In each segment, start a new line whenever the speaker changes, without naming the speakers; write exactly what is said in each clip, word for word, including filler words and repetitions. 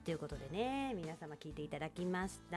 ということでね、皆様聞いていただきました、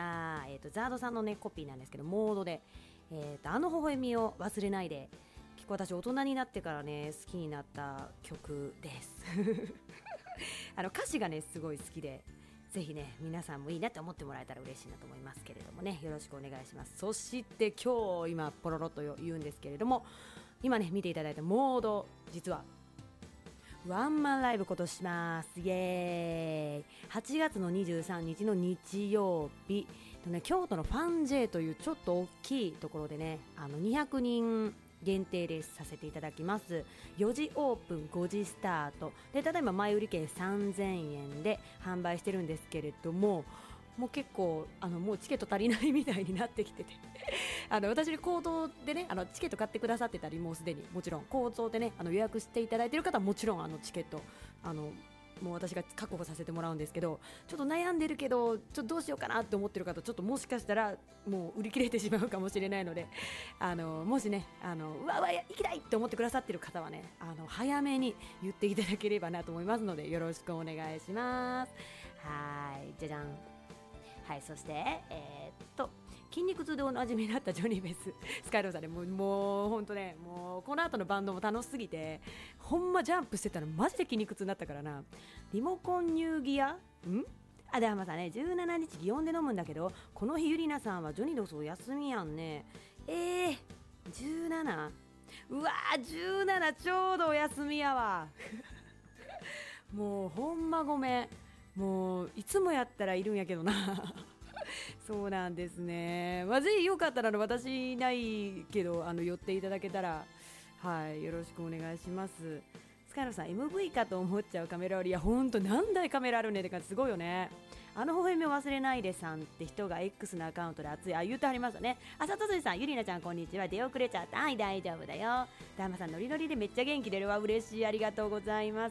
えー、とザードさんのねコピーなんですけど、モードで、えー、とあの微笑みを忘れないで、結構私大人になってからね好きになった曲ですあの歌詞がねすごい好きで、ぜひね皆さんもいいなって思ってもらえたら嬉しいなと思いますけれどもね、よろしくお願いします。そして今日今ポロロと言うんですけれども、今ね見ていただいたモード、実はワンマンライブ今年します。イエーイ。はちがつのにじゅうさんにちの日曜日と、ね、京都のファン J というちょっと大きいところでね、あのにひゃくにん限定でさせていただきます。よじオープンごじスタートで、ただいま前売り券さんぜんえんで販売してるんですけれども、もう結構あのもうチケット足りないみたいになってきててあの私に口頭でね、あのチケット買ってくださってたり、もうすでにもちろん口頭でねあの予約していただいている方はもちろんあのチケットあのもう私が確保させてもらうんですけど、ちょっと悩んでるけどちょっとどうしようかなって思ってる方、ちょっともしかしたらもう売り切れてしまうかもしれないので、あのもしねあのうわうわ行きたいって思ってくださってる方はね、あの早めに言っていただければなと思いますので、よろしくお願いします。はい、じゃじゃん。はい、そしてえー、っと筋肉痛でおなじみになったジョニーベーススカイローさんで、もうもう本当ね、もうこの後のバンドも楽しすぎて、ほんまジャンプしてたらマジで筋肉痛になったからな。リモコンニューギアんあではまたね、じゅうしちにち祇園で飲むんだけど、この日ゆりなさんはジョニードスお休みやんね。えー、じゅうなな、うわーじゅうななちょうどお休みやわもうほんまごめん、もういつもやったらいるんやけどなそうなんですね。まあ、ぜひよかったら私いないけどあの寄っていただけたら、はいよろしくお願いします。スカイロさん エムブイ かと思っちゃうカメラ割り、いやほんと何台カメラあるねって感じ、すごいよね。あの微笑みを忘れないでさんって人が X のアカウントで熱い、あ言うてありましたね。あさとずいさん、ゆりなちゃんこんにちは、出遅れちゃった、はい大丈夫だよ。ダーマさんノリノリでめっちゃ元気出るわ、嬉しい、ありがとうございます。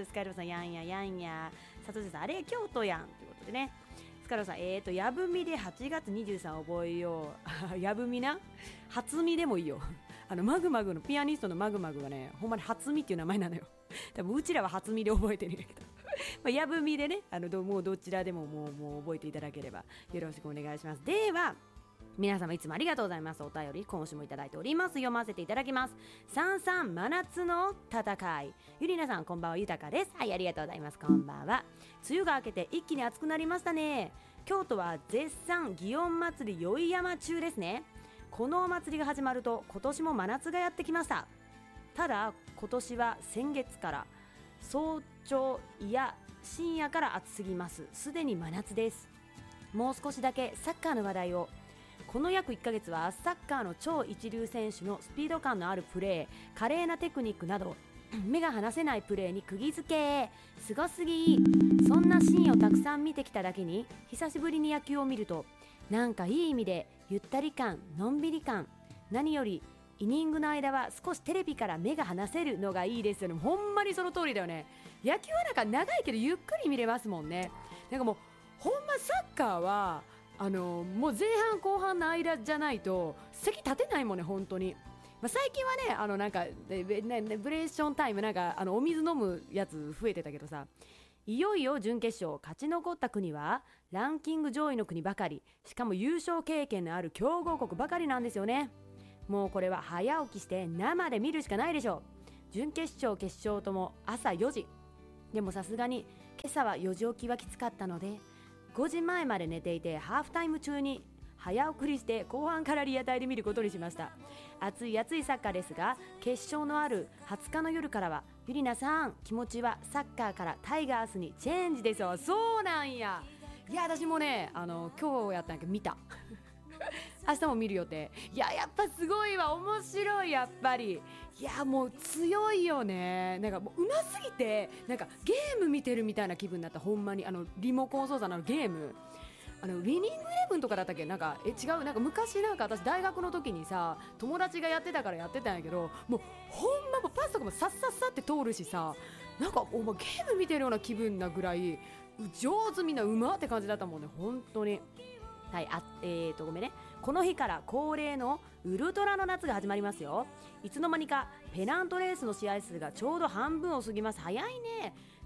スカイロさんやんややんや、さとずいさんあれ京都やんということでね。スカイロさんえーとやぶみではちがつにじゅうさん覚えようやぶみな、初見でもいいよあのマグマグのピアニストのマグマグがね、ほんまに初見っていう名前なのよ。多分うちらは初見で覚えてるんだけどまあやぶみでね、あのどもうどちらでももうもう覚えていただければよろしくお願いします。では皆様いつもありがとうございます。お便り今週もいただいております。読ませていただきます。さんさん真夏の戦い、ゆりなさんこんばんは、豊かです。はいありがとうございます。こんばんは。梅雨が明けて一気に暑くなりましたね。京都は絶賛祇園祭り宵山中ですね。このお祭りが始まると今年も真夏がやってきました。ただ今年は先月から早朝いや深夜から暑すぎます。すでに真夏です。もう少しだけサッカーの話題を。この約いっかげつはサッカーの超一流選手のスピード感のあるプレー、華麗なテクニックなど目が離せないプレーに釘付け、すごすぎ。そんなシーンをたくさん見てきただけに、久しぶりに野球を見るとなんかいい意味でゆったり感、のんびり感、何よりイニングの間は少しテレビから目が離せるのがいいですよね。ほんまにその通りだよね。野球はなんか長いけどゆっくり見れますもんね。なんかもうほんまサッカーはあのもう前半後半の間じゃないと席立てないもんね本当に。まあ、最近はねあのなんかブレーションタイムなんかあのお水飲むやつ増えてたけどさ、いよいよ準決勝勝ち残った国はランキング上位の国ばかり、しかも優勝経験のある強豪国ばかりなんですよね。もうこれは早起きして生で見るしかないでしょう。準決勝決勝とも朝よじでも、さすがに今朝はよじ起きはきつかったのでごじまえまで寝ていて、ハーフタイム中に早送りして後半からリアタイで見ることにしました。熱い熱いサッカーですが、決勝のあるはつかの夜からはゆりなさん気持ちはサッカーからタイガースにチェンジですよ。そうなんや。いや私もねあの今日やったんやけど見た明日も見る予定。いややっぱすごいわ、面白いやっぱり。いやもう強いよね。なんかもう上手すぎてなんかゲーム見てるみたいな気分になった。ほんまにあのリモコン操作のゲーム、あのウィニングイレブンとかだったっけ、なんかえ違う、なんか昔なんか私大学の時にさ友達がやってたからやってたんやけど、もうほんまもうパスとかもさっさっさって通るしさ、なんかお前ゲーム見てるような気分なぐらい上手、みんなうまって感じだったもんね本当に。はい、あえーとごめんね。この日から恒例のウルトラの夏が始まりますよ。いつの間にかペナントレースの試合数がちょうど半分を過ぎます。早いね。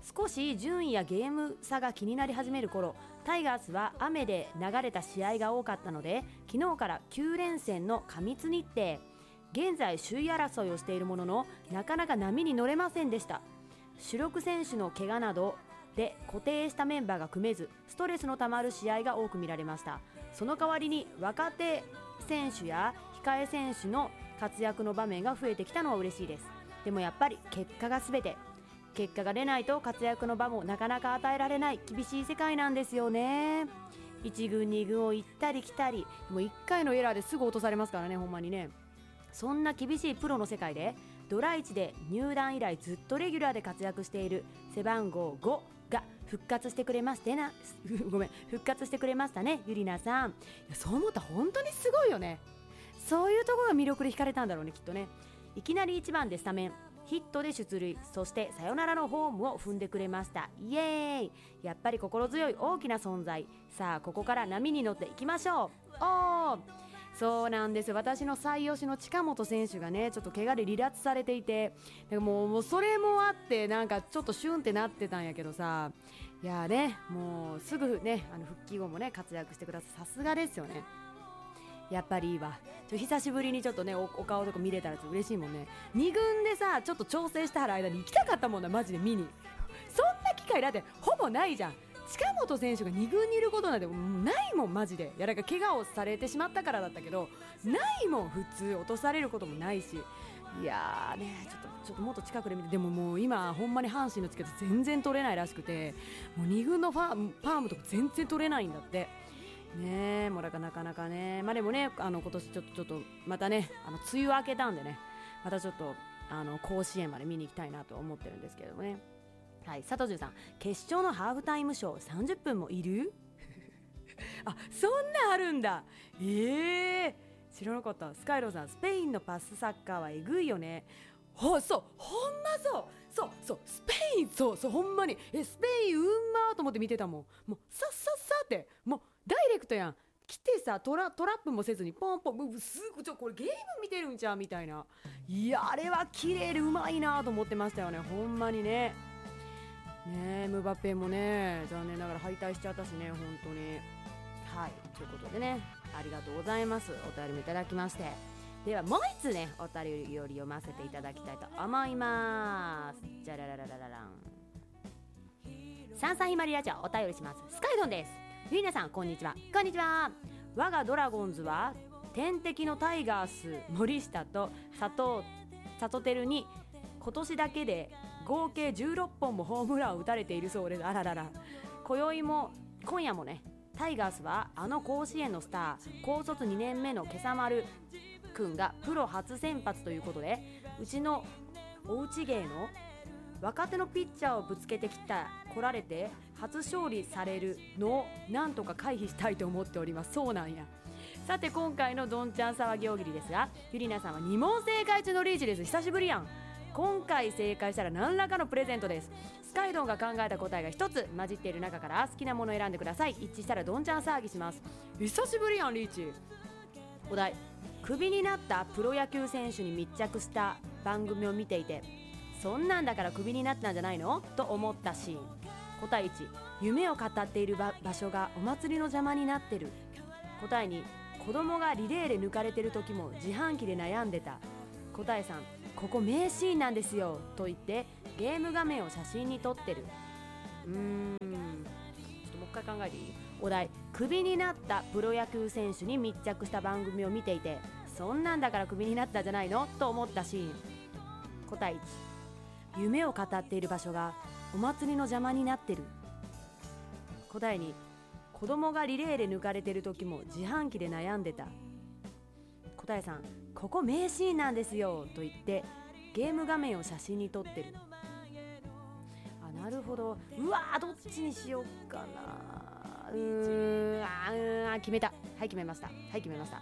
少し順位やゲーム差が気になり始める頃、タイガースは雨で流れた試合が多かったので、昨日からきゅう連戦の過密日程。現在首位争いをしているものの、なかなか波に乗れませんでした。主力選手の怪我などで固定したメンバーが組めず、ストレスのたまる試合が多く見られました。その代わりに若手選手や控え選手の活躍の場面が増えてきたのは嬉しいです。でもやっぱり結果が全て。結果が出ないと活躍の場もなかなか与えられない厳しい世界なんですよね。いち軍に軍を行ったり来たり、もういっかいのエラーですぐ落とされますからね、ほんまにね。そんな厳しいプロの世界で、ドラいちで入団以来ずっとレギュラーで活躍している背番号ごが復活してくれましてなごめん復活してくれましたね、ゆりなさん。いや、そう思ったら本当にすごいよね。そういうところが魅力で惹かれたんだろうね、きっとね。いきなりいちばんでスタメン、ヒットで出塁、そしてサヨナラのホームを踏んでくれました。イエーイ。やっぱり心強い大きな存在。さあここから波に乗っていきましょう。おー、そうなんですよ。私の最推しの近本選手がね、ちょっと怪我で離脱されていて、でもう、もうそれもあってなんかちょっとシュンってなってたんやけどさ、いやーね、もうすぐね、あの復帰後もね活躍してください。さすがですよね。やっぱりいいわ。ちょ久しぶりにちょっとね お, お顔とか見れたらちょっと嬉しいもんね。に軍でさちょっと調整してはる間に行きたかったもんな、マジで見に。そんな機会だってほぼないじゃん。近本選手がに軍にいることなんてないもん、マジで。いや、だから怪我をされてしまったからだったけど、ないもん、普通落とされることもないし。いやーね、ちょっとちょっともっと近くで見て。でももう今ほんまに阪神のチケット全然取れないらしくて、もうに軍のファーパームとか全然取れないんだってね。えもうだからなかなかね、まあでもね、あの今年ちょっとちょっとまたね、あの梅雨明けたんでね、またちょっとあの甲子園まで見に行きたいなと思ってるんですけどもね。はい、佐藤さん、決勝のハーフタイムショーさんじゅっぷんもいるあ、そんなあるんだ。えー、知らなかった。スカイローさん、スペインのパスサッカーはえぐいよね。ほそう、ほんまそうそうそう、スペイン、そうそう、ほんまにえスペインうんまーと思って見てたもん。もうさっさっさってもうダイレクトやん。来てさ、トラトラップもせずにポンポン、もうすぐちょこれゲーム見てるんちゃうみたいな。いや、あれは綺麗でうまいなと思ってましたよね、ほんまにね。ねえ、ムバペもね、残念ながら敗退しちゃったしね、本当に。はい、ということでね、ありがとうございます。お便りもいただきまして、ではもう一つね、お便りより読ませていただきたいと思います。じゃららららららん。サンサヒマリラジオお便りします。スカイドンです。ゆりなさん、こんにちは。こんにちは。我がドラゴンズは天敵のタイガース森下と佐藤里輝に今年だけで合計じゅうろっぽんもホームランを打たれているそうです。あららら。今宵も今夜もね、タイガースはあの甲子園のスター、高卒にねんめの今朝丸くんがプロ初先発ということで、うちのおうち芸の若手のピッチャーをぶつけてきた来られて初勝利されるのをなんとか回避したいと思っております。そうなんや。さて今回のどんちゃん騒ぎ大喜利ですが、ゆりなさんはに問正解中のリーチです。久しぶりやん。今回正解したら何らかのプレゼントです。スカイドンが考えた答えが一つ混じっている中から好きなものを選んでください。一致したらどんちゃん騒ぎします。久しぶりやん、リーチ。お題、クビになったプロ野球選手に密着した番組を見ていて、そんなんだからクビになったんじゃないのと思ったシーン。答えいち、夢を語っている 場, 場所がお祭りの邪魔になってる。答えに、子供がリレーで抜かれてる時も自販機で悩んでた。答えさん、ここ名シーンなんですよと言ってゲーム画面を写真に撮ってる。うーん、ちょっともう一回考えていい？お題、クビになったプロ野球選手に密着した番組を見ていて、そんなんだからクビになったんじゃないのと思ったシーン。答えいち、夢を語っている場所がお祭りの邪魔になってる。答えに、子供がリレーで抜かれてる時も自販機で悩んでた。答えさん、ここ名シーンなんですよと言ってゲーム画面を写真に撮ってる。あ、なるほど。うわー、どっちにしようかな。うーん、あーあー決めた。はい、決めました。はい、決めました。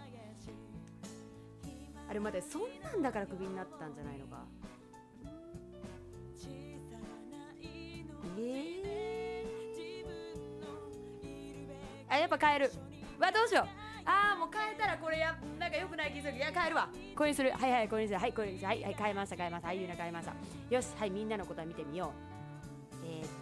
あれ待って、そんなんだからクビになったんじゃないのか。えー、あ、やっぱ変える。わ、どうしよう。あー、もう変えたらこれやなんか良くない気する。いや、変えるわ。これにする。はいはい、これにする。はい、これにする。はいはい、変えました変えました。はい、ゆうな変えました。よし、はい、みんなの答え見てみよう。えー